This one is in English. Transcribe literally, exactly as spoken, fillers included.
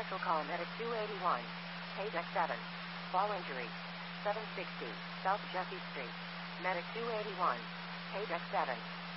Special call Medic two eighty-one. Page X seven. Fall injury. seven sixty. South Jesse Street. Medic two eighty-one. Page X seven.